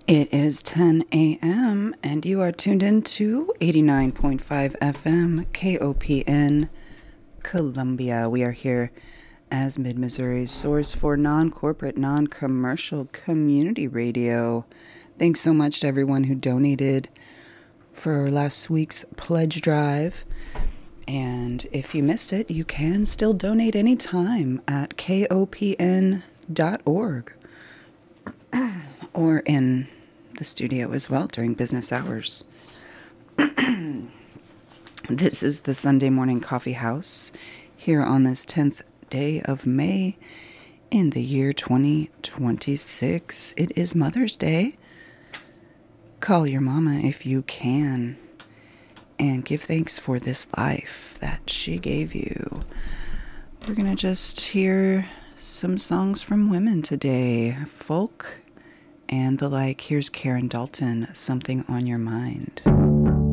It is 10 a.m. and you are tuned into 89.5 FM KOPN Columbia. We are here as Mid-Missouri's source for non-corporate, non-commercial community radio. Thanks so much to everyone who donated for last week's pledge drive. And if you missed it, you can still donate anytime at kopn.org or in the studio as well during business hours. This is the Sunday Morning Coffee House here on this 10th day of May in the year 2026. It is Mother's Day. Call your mama if you can and give thanks for this life that she gave you. We're going to just hear some songs from women today. Folk and the like. Here's Karen Dalton, Something on Your Mind.